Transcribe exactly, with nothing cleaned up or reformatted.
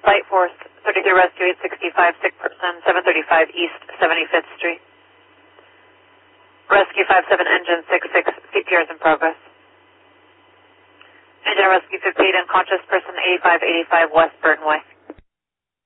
Flight Force thirty-three Rescue eight sixty-five, sick person seven thirty-five East seventy-fifth Street. Rescue five seven engine six six, C P R is in progress. Engine Rescue fifty-eight, unconscious person eighty-five eighty-five West Burton Way.